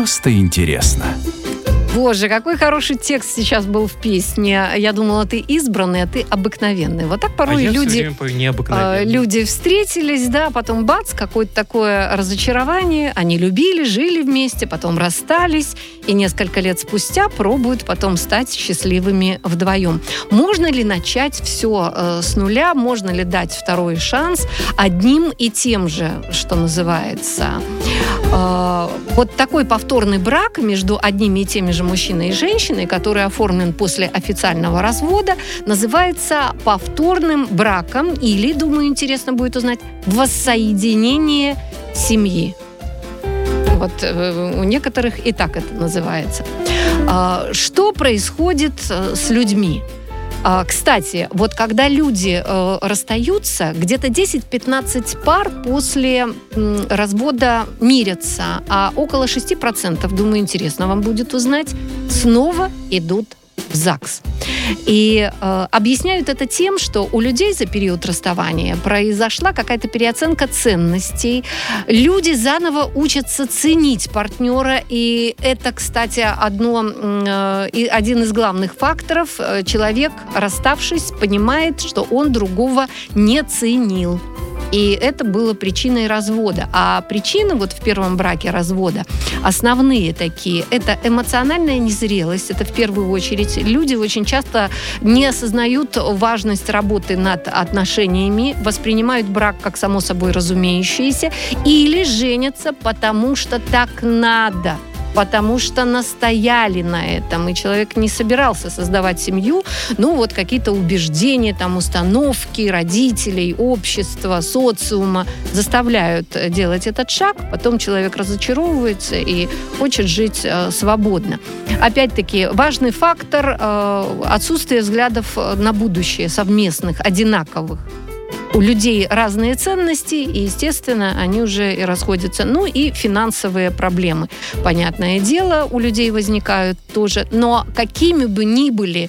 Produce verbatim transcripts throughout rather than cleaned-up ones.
просто интересно. Боже, какой хороший текст сейчас был в песне. Я думала, ты избранный, а ты обыкновенный. Вот так порой а я люди, все время пою необыкновенный. люди встретились, да, потом бац, какое-то такое разочарование. Они любили, жили вместе, потом расстались, и несколько лет спустя пробуют потом стать счастливыми вдвоем. Можно ли начать все э, с нуля? Можно ли дать второй шанс одним и тем же, что называется? Э, вот такой повторный брак между одними и теми же мужчиной и женщиной, который оформлен после официального развода, называется повторным браком или, думаю, интересно будет узнать, воссоединение семьи. Вот э, у некоторых и так это называется. Э, что происходит с людьми? Э, кстати, вот когда люди э, расстаются, где-то десять-пятнадцать пар после э, развода мирятся, а около шесть процентов, думаю, интересно вам будет узнать, снова идут в ЗАГС. И э, объясняют это тем, что у людей за период расставания произошла какая-то переоценка ценностей. Люди заново учатся ценить партнера, и это, кстати, одно, э, один из главных факторов. Человек, расставшись, понимает, что он другого не ценил. И это было причиной развода. А причины вот в первом браке развода основные такие. Это эмоциональная незрелость. Это в первую очередь. Люди очень часто не осознают важность работы над отношениями, воспринимают брак как само собой разумеющееся или женятся, потому что так надо. Потому что настояли на этом, и человек не собирался создавать семью, ну вот какие-то убеждения, там, установки родителей, общества, социума заставляют делать этот шаг, потом человек разочаровывается и хочет жить э, свободно. Опять-таки, важный фактор э, отсутствие взглядов на будущее совместных, одинаковых. У людей разные ценности, и, естественно, они уже и расходятся. Ну и финансовые проблемы. Понятное дело, у людей возникают тоже. Но какими бы ни были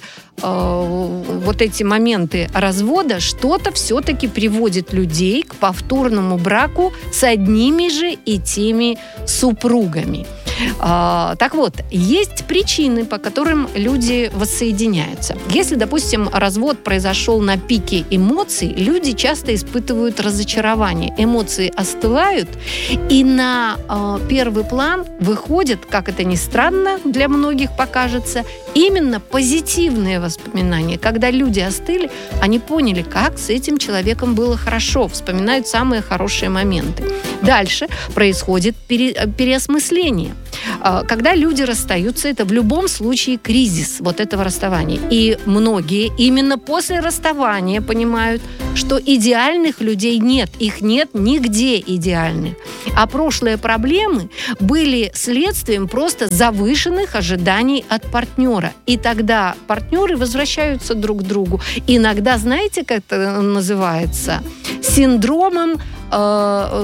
э, вот эти моменты развода, что-то все-таки приводит людей к повторному браку с одними же и теми супругами. А, так вот, есть причины, по которым люди воссоединяются. Если, допустим, развод произошел на пике эмоций, люди часто испытывают разочарование. Эмоции остывают, и на э, первый план выходят, как это ни странно для многих покажется, именно позитивные воспоминания. Когда люди остыли, они поняли, как с этим человеком было хорошо, вспоминают самые хорошие моменты. Дальше происходит пере, переосмысление. Когда люди расстаются, это в любом случае кризис вот этого расставания. И многие именно после расставания понимают, что идеальных людей нет. Их нет нигде идеальных. А прошлые проблемы были следствием просто завышенных ожиданий от партнера. И тогда партнеры возвращаются друг к другу. Иногда, знаете, как это называется? Синдромом э,